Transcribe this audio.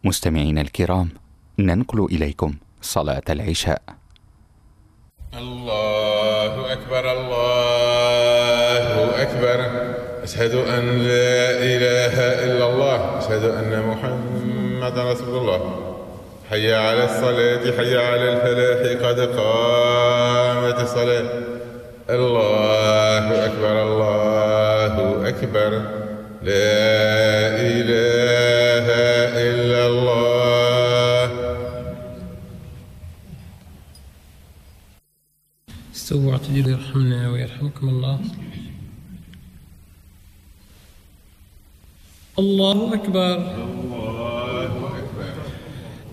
مستمعينا الكرام، ننقل إليكم صلاة العشاء. الله أكبر الله أكبر، أشهد أن لا إله إلا الله، أشهد أن محمدا رسول الله. حي على الصلاة حي على الفلاح، قد قامت الصلاة. الله أكبر الله أكبر، لا إله إلا الله. استووا واعتدلوا يرحمنا ويرحمكم الله. الله أكبر.